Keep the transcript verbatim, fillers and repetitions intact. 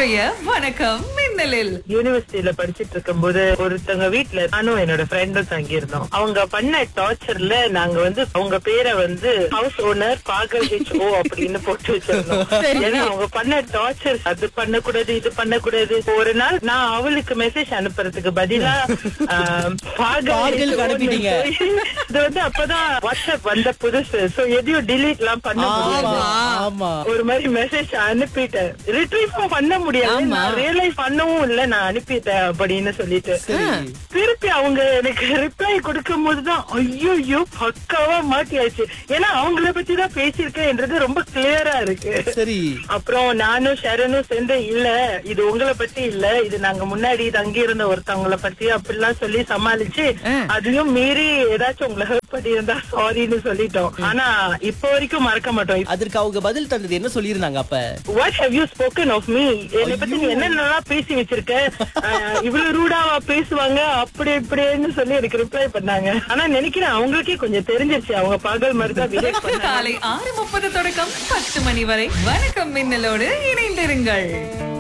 இன்றைய வணக்கம் மின்னலில். யூனிவர்சிட்டியில படிச்சிட்டு இருக்கும்போது ஒருத்தவங்க வீட்டுல நானும் என்னோட ஃப்ரெண்டும் தங்கி இருந்தோம். அவங்க பண்ண டார்ச்சர்ல நாங்க வந்து அவங்க பேரை வந்து ஹவுஸ் ஓனர் பாகல் ஹெச் ஓ அப்படின்னு போட்டு வச்சிருந்தோம். ஏன்னா அவங்க பண்ண டார்ச்சர், அது பண்ணக்கூடாது இது பண்ணக்கூடாது. ஒரு நாள் நான் அவளுக்கு மெசேஜ் அனுப்புறதுக்கு பதிலா பாகல் இது வந்து அப்பதான் வாட்ஸ்அப் வந்த புதுசு. சோ எதையும் டிலீட் எல்லாம் பண்ண முடியாது. ஒரு மாதிரி மெசேஜ் அனுப்பிட்டேன், ரிட்ரீவ் பண்ண முடியாது. நான் ரியலைஸ் பண்ணவும் இல்ல, நான் அனுப்பிட்டேன் அப்படின்னு சொல்லிட்டு திருப்பி அவங்க எனக்கு ரிப்ளை கொடுக்கும் போதுதான் ஐயோ பக்காவா மாட்டியாச்சு. ஏன்னா அவங்கள பத்தி தான் பேசியிருக்கேன்ன்றது ரொம்ப கிளியரா இருக்கு. சரி, அப்புறம் நானும் ஷரனும் சேர்ந்து இல்ல இது உங்களை பத்தி இல்ல, இது நாங்க முன்னாடி தங்கி இருந்த ஒருத்தவங்களை பத்தி அப்படிலாம் சொல்லி சமாளிச்சு அதையும் மீறி ஏதாச்சும் உங்களை ஹெல்ப் பண்ணி இருந்தா சாரின்னு சொல்லிட்டோம். ஆனா இப்ப வரைக்கும் மறக்க மாட்டோம். அதற்கு அவங்க பதில் தந்தது என்ன சொல்லிருந்தாங்க? அப்ப what have you spoken of me, என்னை பத்தி நீ என்னென்னலாம் பேசி வச்சிருக்க, இவ்வளவு ரூடாவா பேசுவாங்க அப்படி இப்படின்னு சொல்லி எனக்கு ரிப்ளை பண்ணாங்க. ஆனா நினைக்கிறேன் அவங்களுக்கே கொஞ்சம் தெரிஞ்சிருச்சு, அவங்க பாகல் மாதிரி தான் பிஹேவ் பண்ணாங்க. காலை ஆறு முப்பது தொடக்கம் பத்து மணி வரை வணக்கம் மின்னலோடு இணைந்திருங்கள்.